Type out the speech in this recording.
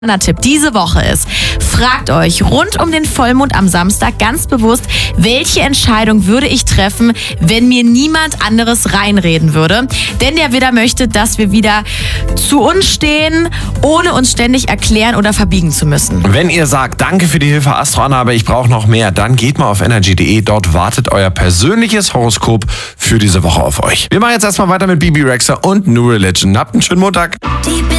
Tipp diese Woche ist, fragt euch rund um den Vollmond am Samstag ganz bewusst, welche Entscheidung würde ich treffen, wenn mir niemand anderes reinreden würde. Denn der Widder möchte, dass wir wieder zu uns stehen, ohne uns ständig erklären oder verbiegen zu müssen. Wenn ihr sagt, danke für die Hilfe Astro Anna, aber ich brauche noch mehr, dann geht mal auf energy.de. Dort wartet euer persönliches Horoskop für diese Woche auf euch. Wir machen jetzt erstmal weiter mit Bibi Rexha und New Religion. Habt einen schönen Montag.